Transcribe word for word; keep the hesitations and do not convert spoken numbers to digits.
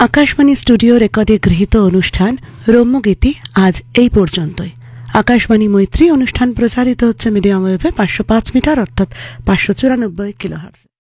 Akashvani studio রেকর্ডে গৃহীত অনুষ্ঠান রম্যগীতি আজ এই পর্যন্তই। আকাশবাণী মৈত্রী অনুষ্ঠান প্রচারিত হচ্ছে মিডিয়াম ওয়েভে পাঁচশো পাঁচ মিটার অর্থাৎ পাঁচশো চুরানব্বই কিলোহার্টজ।